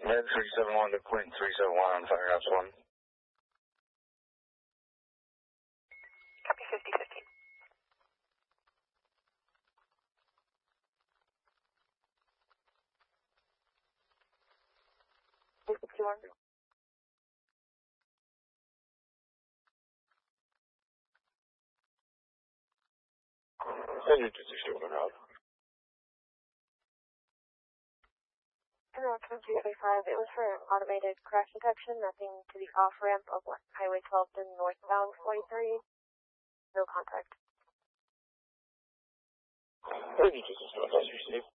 Med 371 to Queen 371 on Firehouse 1. Copy 50-50. Send your decision out. Emerald 2335, it was for automated crash detection, nothing to the off-ramp of Highway 12 to northbound 43. No contact. Send your decision out.